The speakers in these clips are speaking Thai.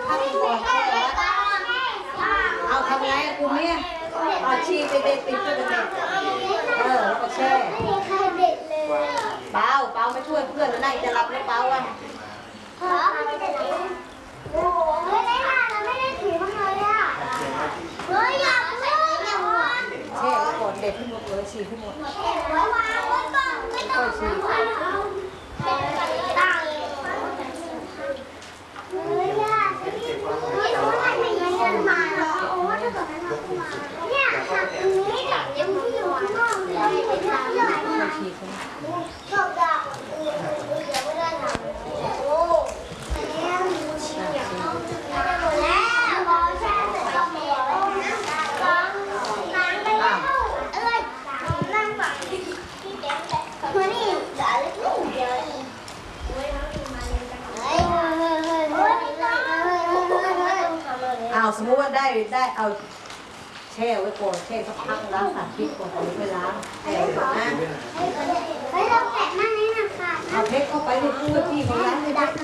พักก่อนเอาทำไงกูเนี่ยเอาชีไปเด็ดติดเพื่อนเด็ดแล้วก็แช่เปล่าไม่ช่วยเพื่อนแล้วนั่งจะรับแล้วเปล่าอ่ะโอ้โหไม่ได้ค่ะเราไม่ได้ถือมาเลยอ่ะเฮ้ยอย่าเพิ่งอย่าหวานแช่ก่อนเด็ดให้หมดเลยฉีกให้หมดไว้วางไว้ก่อนไม่ต้องฉีกตั้งเฮ้ยย่าไม่รู้อะไรไม่เงินมาหรอกโอ้ถ้าเกิดมันมาเนี่ยหักตรงนี้เด็กยังไม่อยู่ข้างนอกเลยเป็นเรื่องอะไรเนี่ยชอบด่าเดี๋ยวไม่ได้ทำโอ้แล้วพอแช่เสร็จก็มีล้างไปแล้วนั่งฝั่งที่เต็มแต่มานี่ด่าเล็กลูกเดียวเอาสมมติว่าได้เอาแช่ไว้ก่อนแช่สักพักล้างสารพิษก่อนเอาไปล้างแช่ไว้ก่อนนะเฮ้ยเราแกะนั่งนี่นะค่ะเอาเพชรเข้าไปในตู้ที่เขาล้างไม่ได้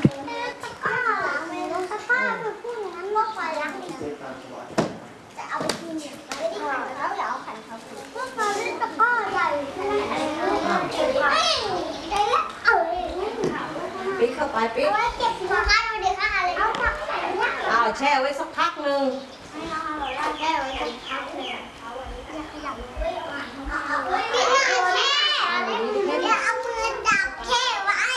ป้าพูดอย่างนั้นว่าปลาล้างจะเอาไปกินเนี่ยไม่ได้ขายแล้วเดี๋ยวเอาขันเขาไปพวกเราเล่นตะก้อใหญ่ขนาดไหนได้แล้วปิ๊กเข้าไปปิ๊กเก็บมาค่ะดูดิค่ะอะไรเอาผักใส่เนี่ยเอาแช่ไว้สักพักหนึ่งไม่เอาเราแก้ไว้กันพักเลยอย่าขยับเลยเอาไว้ไม่เอาแช่อย่าเอามือจับแช่ไว้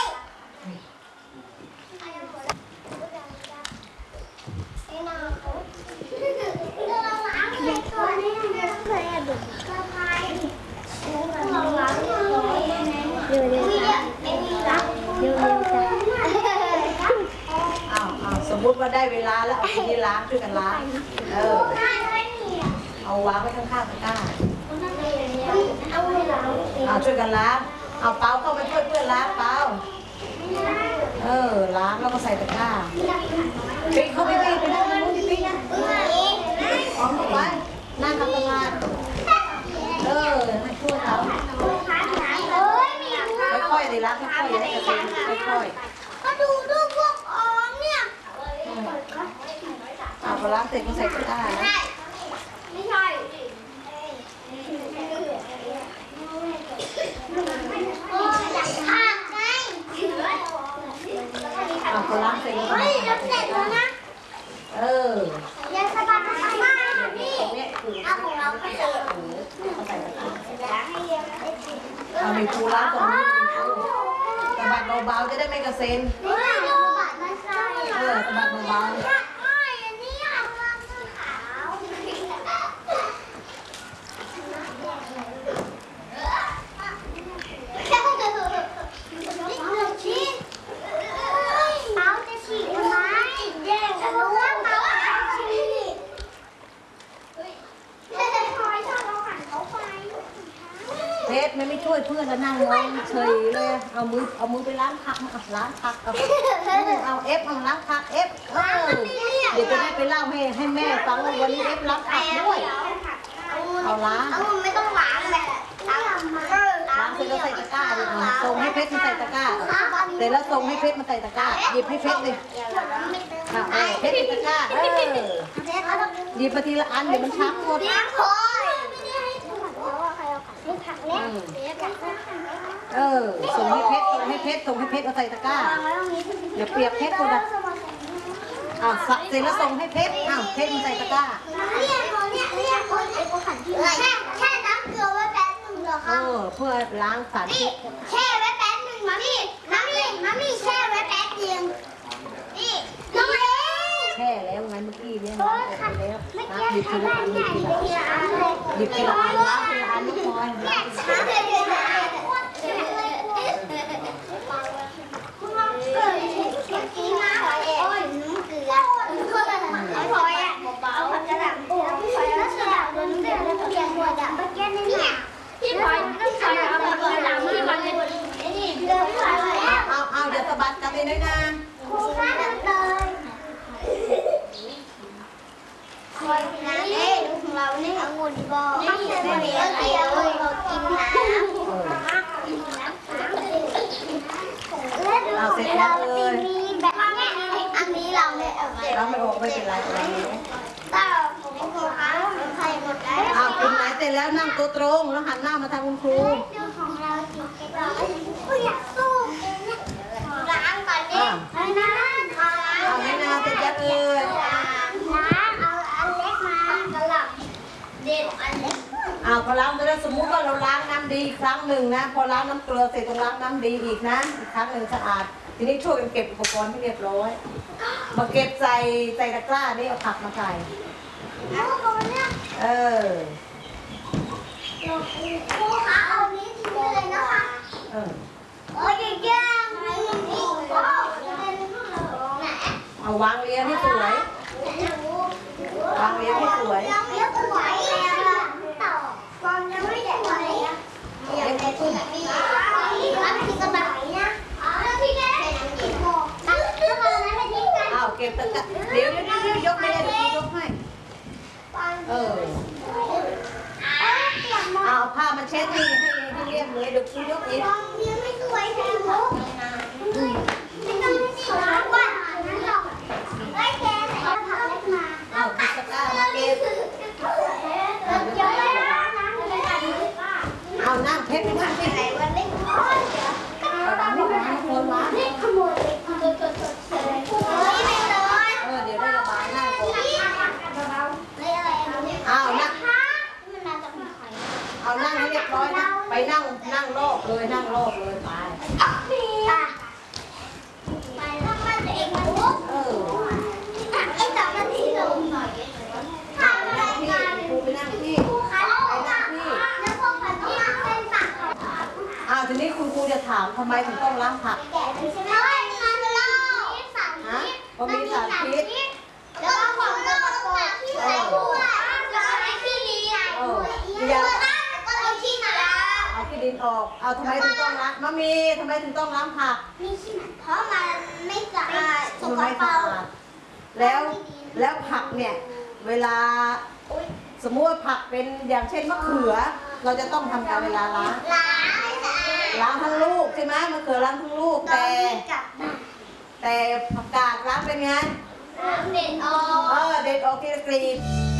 สมมติว่าได้เวลาแล้วเอาไปที่ล้างช่วยกันล้างเอาวางไว้ข้างๆตะกร้าเอาช่วยกันล้างเอาเปล่าเข้าไปช่วยเพื่อนล้างเปล่าล้างแล้วก็ใส่ตะกร้าปิ๊กเข้าไปปิ๊กไปนั่งตรงนู้นที่ปิ๊กนะเอาเข้าไปนั่งทำงานให้ช่วยเขาค่อยๆเลยล้างค่อยๆเลยค่อยๆก็ดูพวกออมเนี่ยพอล้างเสร็จก็ใส่ตะกร้านะไม่ใช่อยากทานไงพอล้างเสร็จก็เฮ้ยเราเสร็จแล้วนะอย่าสบายมากพี่เอาของเราไปเลยใส่ตะกร้าให้เยอะเอาในปูล้างก่อนตะบัดเบาๆจะได้ไม่กระเซ็นตะบัดไม่ใช่ตะบัดเบาๆเพชรไม่ช่วยเพื่อนแล้วนั่งมองเฉยเลยเอามือไปล้างผักล้างผักเอาล้างผักเดี๋ยวจะได้ไปเล่าให้แม่ฟังว่าวันนี้ล้างผักด้วยเอาล้างไม่ต้องล้างแบบล้างเสร็จแล้วใส่ตะกร้าดิส่งให้เพชรมันใส่ตะกร้าเสร็จแล้วส่งให้เพชรมันใส่ตะกร้าหยิบให้เพชรเลยเพชรใส่ตะกร้าหยิบไปทีละอันเดี๋ยวมันช้ำหมดส่งให้เพชรเอาใส่ตะกร้าเดี๋ยวเปียกเพชรกูนะเสร็จแล้วส่งให้เพชรเพชรมันใส่ตะกร้าแช่น้ำเกลือไว้แป๊บนึงเหรอคะเพื่อล้างสารพิษแช่ไว้แป๊บนึงมามี่แช่ไว้แป๊บเดียวนี่น้องเอ๋แช่แล้วไงเมื่อกี้เนี่ยล้างไปแล้วหยิบทีละอันล้างทีละอันนิดหน่อยล้างช้าเลยกินน้ำโอ้ยน้ำเกลือไอ้พลอยอ่ะเอาผักกระดาษพลอยแล้วสลับโดนเดือดแล้วเปลี่ยนหมดอ่ะเมื่อกี้นี่พี่พลอยต้องใส่เอาผักกระดาษที่มันเป็นนี่เดือดพลอยแล้วเอาเดี๋ยวสะบัดกันเลยนะครูข้าเดินเลยคอยนะดูของเรานี่องุ่นบอลนี่เป็นเดียวเรากินน้ำเสร็จแล้วเลยมีแบบอันนี้เราเนี่ยล้างไม่ออกไม่เป็นไรล้างเลยแต่ผมครูคะใครหมดแล้วอ้าวคุณไหนเสร็จแล้วนั่งตัวตรงแล้วหันหน้ามาทางคุณครูเรื่องของเราจริงๆเราไม่อยากสู้ล้างก่อนดิเอาน้ำล้างเอาให้นาเสร็จยังเอ่ยล้างเอาอันเล็กมากระหล่ำเด็ดอันเล็กอ้าวพอล้างไปแล้วสมมุติว่าเราล้างน้ำดีอีกครั้งหนึ่งนะพอล้างน้ำเกลือเสร็จต้องล้างน้ำดีอีกนะอีกครั้งหนึ่งสะอาดทีนี้ช่วยกันเก็บอุปกรณ์ให้เรียบร้อยมาเก็บใส่ตะกร้านี่เอาผักมาใส่เอาคนเนี้ยเออครูคะเอานี้ทิ้งไปเลยนะคะเออโอ้ยแย่ไม่มีพ่อไหนเอาวางเรียงให้สวย วางเรียงให้สวยยังไม่สวยต่อฟองยังไม่สวยยังไม่สวยแล้วทิ้งกันแบบไหนนะอ๋อแล้วทิ้งกันตั้งแต่นั้นไปทิ้งกันอ้าวเก็บตะกร้าเดี๋ยวยกไม่ได้เดี๋ยวยกให้เออเอาผ้ามาเช็ดให้เรียบเลยเดี๋ยวคุณยกเองฟองยังไม่สวยเลยลูกไม่ต้องสีน้ำก่อนนั่นหรอกไอ้แกใส่ผักเล็กมาเอาตะกร้ามาเก็บ เอานั่งเพชรไปนั่งที่ไหนวันนี้เอาดังนี่มาโคนมาเออเดี๋ยวได้ระบายนั่งก่อนเอานั่งเอานั่งให้เรียบร้อยนะไปนั่งรอบเลยนั่งรอบเลยไปเออนั่งที่ครูไปนั่งที่อ้าวทีนี้คุณครูจะถามทำไมถึงต้องล้างผักฮะเพราะมีสารพิษแล้วก็ของเราที่ใส่พวกแล้วก็ที่ดีก็เอาที่ไหนเอาขี้ดินออกเอาทำไมถึงต้องล้างมะมีทำไมถึงต้องล้างผักมีที่ไหนเพราะมันไม่สะอาดสมันกไม่ปรสะกอาดแล้วผักเนี่ยเวลาสมมติว่าผักเป็นอย่างเช่นมะเขือ เราจะต้องทำการเวลาล้างล้างให้สะอาดล้างทั้งลูกใช่ไหมมะเขือล้างทั้งลูกแต่ผักกาดล้างเป็นไงล้างเด็ดออกเด็ดออกทีละกลีบ